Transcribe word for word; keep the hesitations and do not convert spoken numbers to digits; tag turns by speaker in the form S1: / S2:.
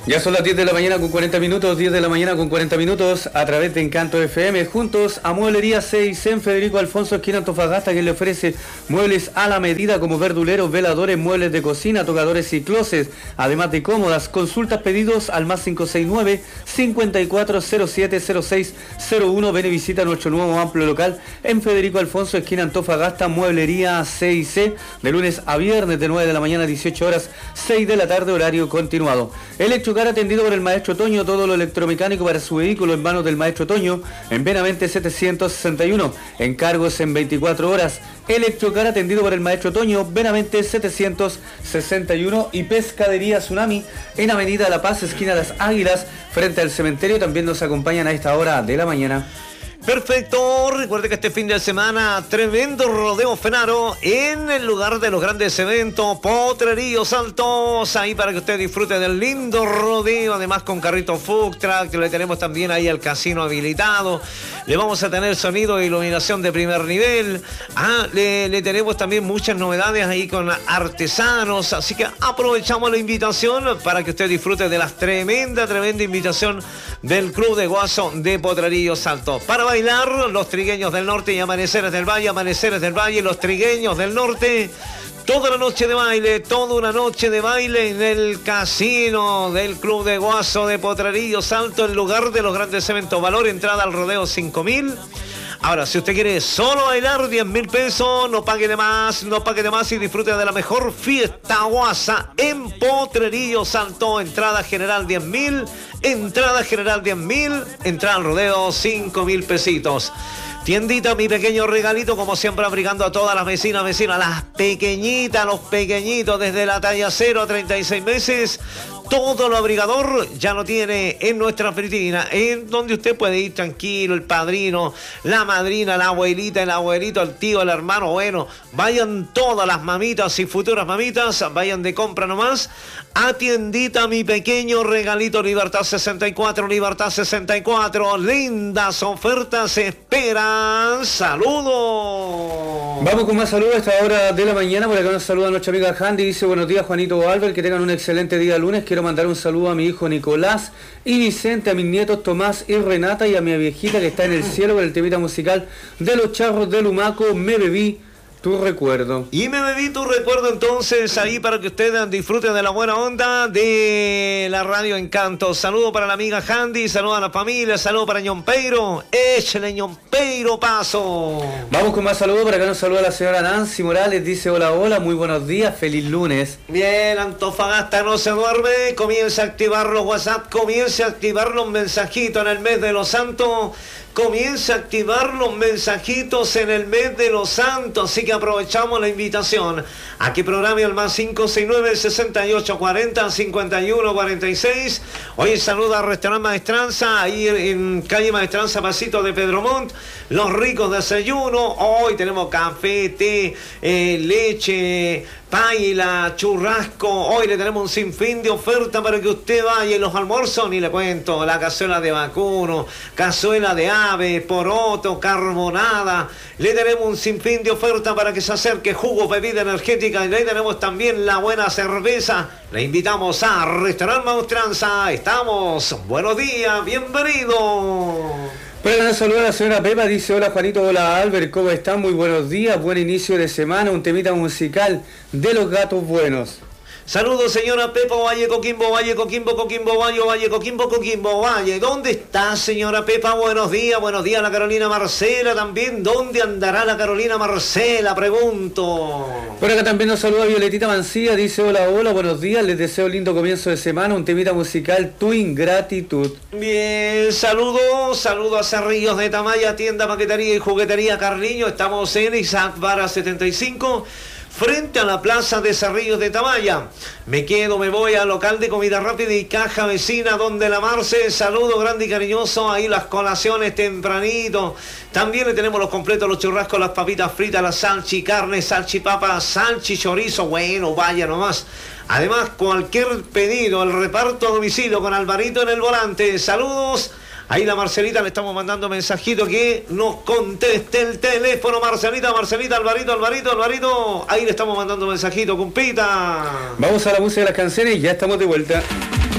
S1: Ya son las diez de la mañana con cuarenta minutos, diez de la mañana con cuarenta minutos, a través de Encanto F M, juntos a Mueblería seis en Federico Alfonso, esquina Antofagasta, que le ofrece muebles a la medida como verduleros, veladores, muebles de cocina, tocadores y closets, además de cómodas. Consultas, pedidos al más cinco seis nueve, cinco cuatro cero siete cero seis cero uno. Ven y visita nuestro nuevo amplio local en Federico Alfonso, esquina Antofagasta, Mueblería seis C, de lunes a viernes de nueve de la mañana a dieciocho horas, seis de la tarde, horario continuado. Electrocar atendido por el maestro Toño, todo lo electromecánico para su vehículo en manos del maestro Toño, en Benavente setecientos sesenta y uno, encargos en veinticuatro horas. Electrocar atendido por el maestro Toño, Benavente setecientos sesenta y uno. Y Pescadería Tsunami en Avenida La Paz, esquina Las Águilas, frente al cementerio, también nos acompañan a esta hora de la mañana.
S2: Perfecto, recuerde que este fin de semana tremendo rodeo Fenaro en el lugar de los grandes eventos, Potrerillos Altos, ahí para que usted disfrute del lindo rodeo, además con carrito food truck, le tenemos también ahí el casino habilitado, le vamos a tener sonido e iluminación de primer nivel, ah, le, le tenemos también muchas novedades ahí con artesanos, así que aprovechamos la invitación para que usted disfrute de la tremenda, tremenda invitación del Club de Guaso de Potrerillos Altos. Para bailar, los trigueños del norte y amaneceres del valle, amaneceres del valle, los trigueños del norte, toda la noche de baile, toda una noche de baile en el casino del Club de Guaso de Potrerillos Altos, en lugar de los grandes eventos. Valor entrada al rodeo cinco mil. Ahora, si usted quiere solo bailar, diez mil pesos, no pague de más, no pague de más y disfrute de la mejor fiesta guasa en Potrerillos Altos. Entrada general diez mil, entrada general diez mil, entrada al rodeo cinco mil pesitos. Tiendita Mi Pequeño Regalito, como siempre, abrigando a todas las vecinas, vecinas, las pequeñitas, los pequeñitos, desde la talla cero a treinta y seis meses. Todo lo abrigador ya lo tiene en nuestra vitrina, en donde usted puede ir tranquilo, el padrino, la madrina, la abuelita, el abuelito, el tío, el hermano. Bueno, vayan todas las mamitas y futuras mamitas, vayan de compra nomás a Tiendita Mi Pequeño Regalito, Libertad sesenta y cuatro, Libertad sesenta y cuatro. Lindas ofertas esperan. ¡Saludos!
S1: Vamos con más saludos a esta hora de la mañana. Por acá nos saluda nuestra amiga Handy, dice: buenos días, Juanito Albert, que tengan un excelente día lunes. Quiero mandar un saludo a mi hijo Nicolás y Vicente, a mis nietos Tomás y Renata, y a mi viejita que está en el cielo con el temita musical de Los Charros de Lumaco, Me Bebí Tu Recuerdo.
S2: Y me bebí tu recuerdo, entonces, ahí para que ustedes disfruten de la buena onda de la Radio Encanto. Saludo para la amiga Handy, saludo a la familia, saludo para Ñompeiro. Échale, Ñompeiro, paso.
S1: Vamos con más saludos. Por acá nos saluda la señora Nancy Morales, dice: hola, hola, muy buenos días, feliz lunes.
S2: Bien, Antofagasta no se duerme, comienza a activar los WhatsApp, comienza a activar los mensajitos en el mes de los santos. Comienza a activar los mensajitos en el mes de los santos, así que aprovechamos la invitación a que programe al más cinco seis nueve, sesenta y ocho cuarenta, cincuenta y uno cuarenta y seis. Hoy saluda al restaurante Maestranza, ahí en calle Maestranza, pasito de Pedro Montt, los ricos desayunos. Hoy tenemos café, té, eh, leche, paila, churrasco. Hoy le tenemos un sinfín de oferta para que usted vaya. En los almuerzos ni le cuento, la cazuela de vacuno, cazuela de ave, poroto, carbonada. Le tenemos un sinfín de oferta para que se acerque, jugo, bebida energética, y le tenemos también la buena cerveza. Le invitamos a Restaurante Maestranza. Estamos, buenos días, bienvenido.
S1: Bueno, nos saluda la señora Pepa, dice: hola Juanito, hola Albert, ¿cómo están? Muy buenos días, buen inicio de semana, un temita musical de Los Gatos Buenos.
S2: Saludos, señora Pepa, Valle, Coquimbo, Valle, Coquimbo, Coquimbo, Valle, Valle, Coquimbo, Coquimbo, Valle. ¿Dónde está, señora Pepa? Buenos días, buenos días, la Carolina Marcela también. ¿Dónde andará la Carolina Marcela? Pregunto.
S1: Por acá también nos saluda Violetita Mancilla, dice: hola, hola, buenos días, les deseo lindo comienzo de semana, un temita musical, Tu Ingratitud.
S2: Bien, saludos, saludos a Cerrillos de Tamaya, tienda, paquetería y juguetería Carliño. Estamos en Isaac Vara setenta y cinco. Frente a la plaza de Cerrillos de Tamaya. Me quedo, me voy al local de comida rápida y caja vecina donde la Marce. Saludo grande y cariñoso. Ahí las colaciones tempranito. También le tenemos los completos, los churrascos, las papitas fritas, la salchi carne, salchipapa, salchi chorizo. Bueno, vaya nomás. Además, cualquier pedido, el reparto a domicilio con Alvarito en el volante. Saludos. Ahí la Marcelita le estamos mandando mensajito que nos conteste el teléfono. Marcelita, Marcelita, Alvarito, Alvarito, Alvarito. Ahí le estamos mandando mensajito, cumpita.
S1: Vamos a la música de las canciones y ya estamos de vuelta.